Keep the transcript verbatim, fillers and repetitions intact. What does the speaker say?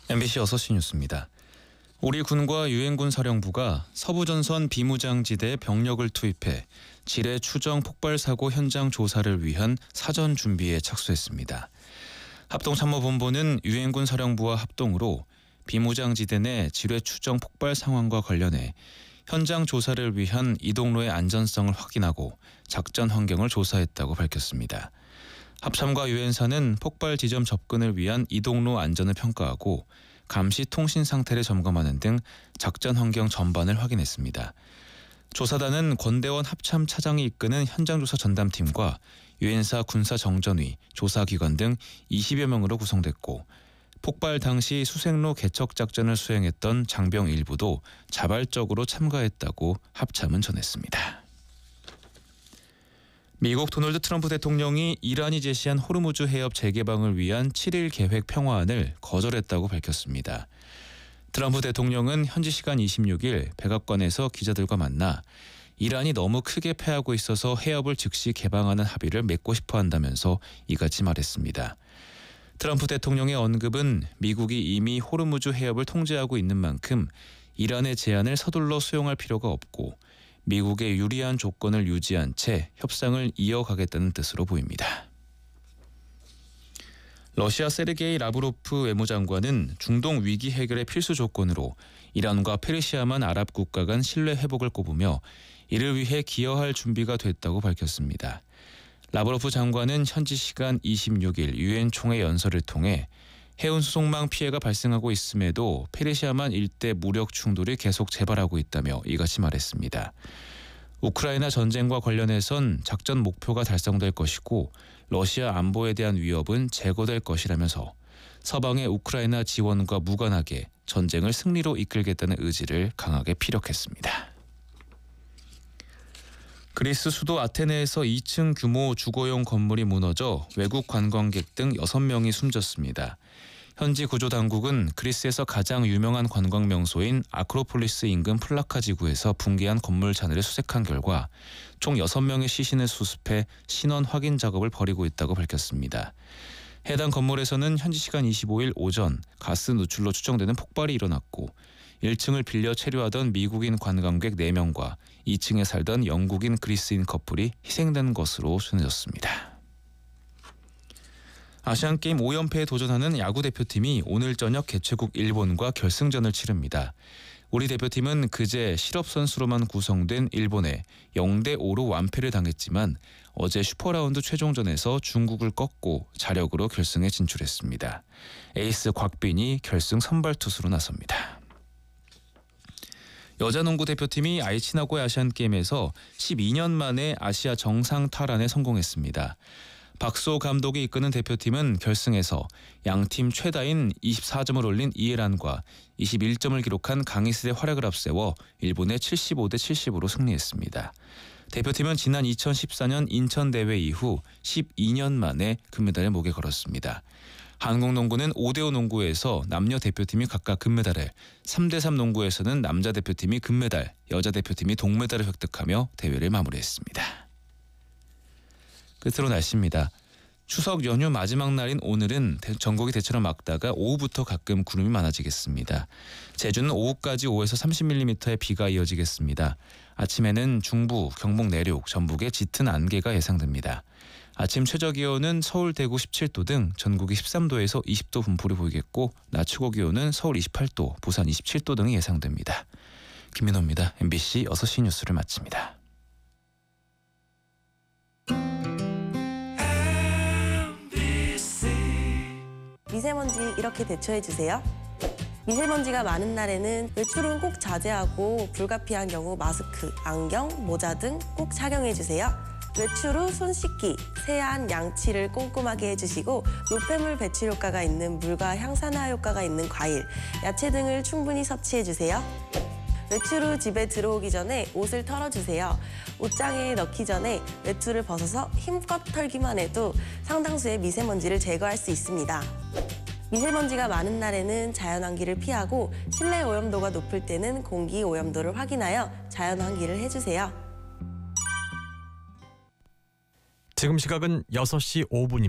엠비씨 여섯 시 뉴스입니다. 우리 군과 유엔군 사령부가 서부전선 비무장지대에 병력을 투입해 지뢰 추정 폭발 사고 현장 조사를 위한 사전 준비에 착수했습니다. 합동참모본부는 유엔군 사령부와 합동으로 비무장지대 내 지뢰 추정 폭발 상황과 관련해 현장 조사를 위한 이동로의 안전성을 확인하고 작전 환경을 조사했다고 밝혔습니다. 합참과 유엔사는 폭발 지점 접근을 위한 이동로 안전을 평가하고 감시 통신 상태를 점검하는 등 작전 환경 전반을 확인했습니다. 조사단은 권대원 합참 차장이 이끄는 현장조사 전담팀과 유엔사 군사정전위, 조사기관 등 이십여 명으로 구성됐고 폭발 당시 수색로 개척 작전을 수행했던 장병 일부도 자발적으로 참가했다고 합참은 전했습니다. 미국 도널드 트럼프 대통령이 이란이 제시한 호르무즈 해협 재개방을 위한 칠 일 계획 평화안을 거절했다고 밝혔습니다. 트럼프 대통령은 현지 시간 이십육 일 백악관에서 기자들과 만나 이란이 너무 크게 패하고 있어서 해협을 즉시 개방하는 합의를 맺고 싶어 한다면서 이같이 말했습니다. 트럼프 대통령의 언급은 미국이 이미 호르무즈 해협을 통제하고 있는 만큼 이란의 제안을 서둘러 수용할 필요가 없고 미국의 유리한 조건을 유지한 채 협상을 이어가겠다는 뜻으로 보입니다. 러시아 세르게이 라브로프 외무장관은 중동 위기 해결의 필수 조건으로 이란과 페르시아만 아랍 국가 간 신뢰 회복을 꼽으며 이를 위해 기여할 준비가 됐다고 밝혔습니다. 라브로프 장관은 현지 시간 이십육 일 유엔 총회 연설을 통해 해운 수송망 피해가 발생하고 있음에도 페르시아만 일대 무력 충돌이 계속 재발하고 있다며 이같이 말했습니다. 우크라이나 전쟁과 관련해선 작전 목표가 달성될 것이고 러시아 안보에 대한 위협은 제거될 것이라면서 서방의 우크라이나 지원과 무관하게 전쟁을 승리로 이끌겠다는 의지를 강하게 피력했습니다. 그리스 수도 아테네에서 이 층 규모 주거용 건물이 무너져 외국 관광객 등 여섯 명이 숨졌습니다. 현지 구조당국은 그리스에서 가장 유명한 관광 명소인 아크로폴리스 인근 플라카 지구에서 붕괴한 건물 잔해를 수색한 결과 총 여섯 명의 시신을 수습해 신원 확인 작업을 벌이고 있다고 밝혔습니다. 해당 건물에서는 현지 시간 이십오 일 오전 가스 누출로 추정되는 폭발이 일어났고 일 층을 빌려 체류하던 미국인 관광객 네 명과 이 층에 살던 영국인 그리스인 커플이 희생된 것으로 전해졌습니다. 아시안게임 오 연패에 도전하는 야구 대표팀이 오늘 저녁 개최국 일본과 결승전을 치릅니다. 우리 대표팀은 그제 실업선수로만 구성된 일본에 영 대 오로 완패를 당했지만 어제 슈퍼라운드 최종전에서 중국을 꺾고 자력으로 결승에 진출했습니다. 에이스 곽빈이 결승 선발 투수로 나섭니다. 여자농구 대표팀이 아이치나고야 아시안게임에서 십이 년 만에 아시아 정상 탈환에 성공했습니다. 박수호 감독이 이끄는 대표팀은 결승에서 양팀 최다인 이십사 점을 올린 이해란과 이십일 점을 기록한 강희슬의 활약을 앞세워 일본의 칠십오 대 칠십으로 승리했습니다. 대표팀은 지난 이천십사 년 인천 대회 이후 십이 년 만에 금메달을 목에 걸었습니다. 한국농구는 오 대 오 농구에서 남녀 대표팀이 각각 금메달을, 삼 대 삼 농구에서는 남자 대표팀이 금메달, 여자 대표팀이 동메달을 획득하며 대회를 마무리했습니다. 끝으로 날씨입니다. 추석 연휴 마지막 날인 오늘은 전국이 대체로 맑다가 오후부터 가끔 구름이 많아지겠습니다. 제주는 오후까지 오에서 삼십 밀리미터의 비가 이어지겠습니다. 아침에는 중부, 경북 내륙, 전북에 짙은 안개가 예상됩니다. 아침 최저기온은 서울, 대구 십칠 도 등 전국이 십삼 도에서 이십 도 분포를 보이겠고 낮 최고기온은 서울 이십팔 도, 부산 이십칠 도 등이 예상됩니다. 김민호입니다. 엠비씨 여섯 시 뉴스를 마칩니다. 미세먼지 이렇게 대처해주세요. 미세먼지가 많은 날에는 외출은 꼭 자제하고 불가피한 경우 마스크, 안경, 모자 등 꼭 착용해주세요. 외출 후 손 씻기, 세안, 양치를 꼼꼼하게 해주시고 노폐물 배출 효과가 있는 물과 향산화 효과가 있는 과일, 야채 등을 충분히 섭취해주세요. 외출 후 집에 들어오기 전에 옷을 털어주세요. 옷장에 넣기 전에 외투를 벗어서 힘껏 털기만 해도 상당수의 미세먼지를 제거할 수 있습니다. 미세먼지가 많은 날에는 자연환기를 피하고 실내 오염도가 높을 때는 공기 오염도를 확인하여 자연환기를 해주세요. 지금 시각은 여섯 시 오 분입니다.